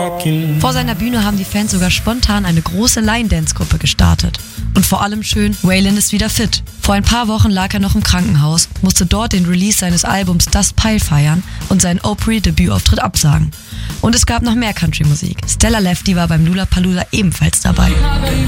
Vor seiner Bühne haben die Fans sogar spontan eine große Line-Dance-Gruppe gestartet. Und vor allem schön, Waylon ist wieder fit. Vor ein paar Wochen lag er noch im Krankenhaus, musste dort den Release seines Albums Dust Pile feiern und seinen Opry-Debütauftritt absagen. Und es gab noch mehr Country-Musik. Stella Lefty war beim Lollapalooza ebenfalls dabei.